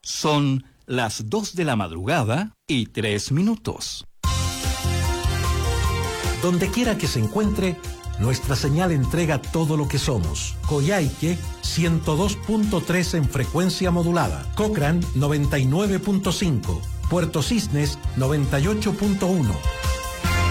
Son las 2 de la madrugada y 3 minutos. Donde quiera que se encuentre, nuestra señal entrega todo lo que somos. Coyhaique 102.3 en frecuencia modulada. Cochrane 99.5. Puerto Cisnes 98.1.